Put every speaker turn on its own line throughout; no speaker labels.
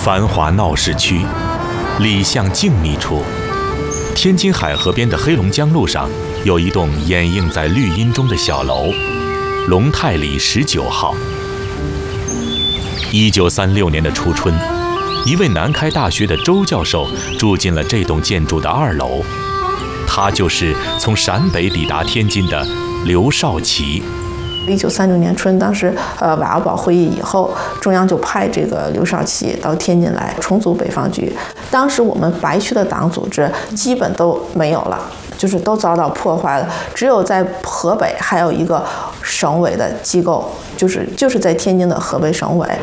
繁华闹市区，里巷静谧处，天津海河边的黑龙江路上，有一栋掩映在绿荫中的小楼——龙泰里19号。1936年的初春，一位南开大学的周教授住进了这栋建筑的2楼，他就是从陕北抵达天津的刘少奇。
1936年春，当时瓦窑堡会议以后，中央就派这个刘少奇到天津来重组北方局。当时我们白区的党组织基本都没有了，就是都遭到破坏了。只有在河北还有一个省委的机构，就是在天津的河北省委。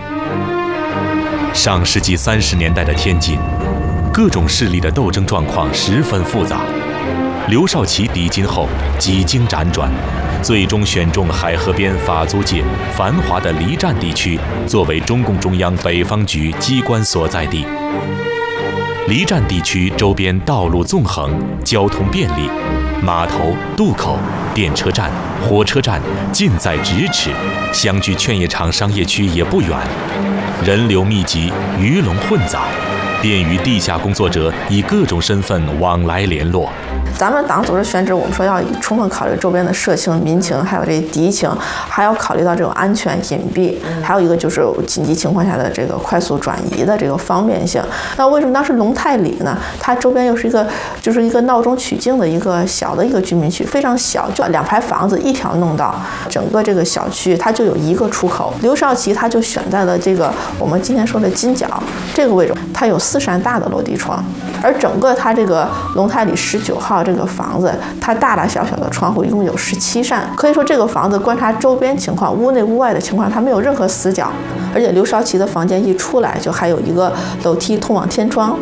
上世纪30年代的天津，各种势力的斗争状况十分复杂。刘少奇抵京后几经辗转，最终选中海河边法租界繁华的黎站地区作为中共中央北方局机关所在地。黎站地区周边道路纵横，交通便利，码头、渡口、电车站、火车站近在咫尺，相距劝业场商业区也不远，人流密集，鱼龙混杂，便于地下工作者以各种身份往来联络。
咱们党组织选址，我们说要充分考虑周边的社情、民情，还有这敌情，还要考虑到这种安全隐蔽，还有一个就是紧急情况下的这个快速转移的这个方便性。那为什么当时龙泰里呢？它周边又是一个闹中取静的一个小的一个居民区，非常小，就2排房子一条弄道，整个这个小区它就有一个出口。刘少奇他就选在了这个我们今天说的金角这个位置，它有4扇大的落地窗，而整个它这个龙泰里19号这个房子，它大大小小的窗户一共有17扇，可以说这个房子观察周边情况、屋内屋外的情况，它没有任何死角。而且刘少奇的房间一出来，就还有一个楼梯通往天窗。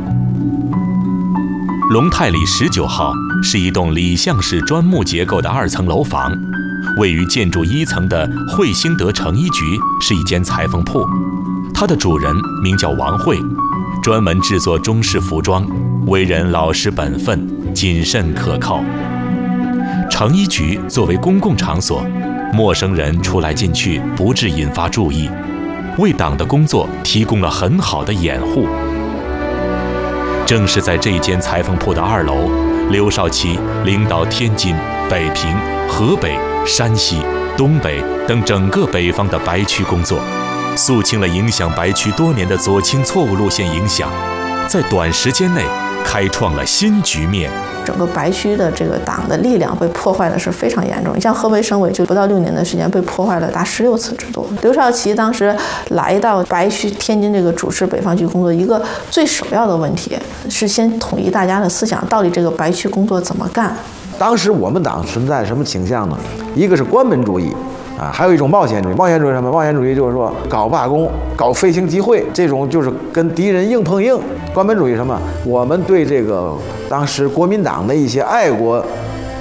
龙泰里19号是一栋里巷式砖木结构的2层楼房，位于建筑1层的惠兴德成衣局是一间裁缝铺，它的主人名叫王慧，专门制作中式服装，为人老实本分，谨慎可靠。成衣局作为公共场所，陌生人出来进去不致引发注意，为党的工作提供了很好的掩护。正是在这间裁缝铺的2楼，刘少奇领导天津、北平、河北、山西、东北等整个北方的白区工作，肃清了影响白区多年的左倾错误路线影响，在短时间内开创了新局面。
整个白区的这个党的力量被破坏的是非常严重，你像河北省委就不到6年的时间被破坏了达16次之多。刘少奇当时来到白区天津这个主持北方局工作，一个最首要的问题是先统一大家的思想，到底这个白区工作怎么干。
当时我们党存在什么倾向呢？一个是关门主义还有一种冒险主义。冒险主义什么？冒险主义就是说搞罢工、搞飞行集会，这种就是跟敌人硬碰硬。关门主义什么？我们对这个当时国民党的一些爱国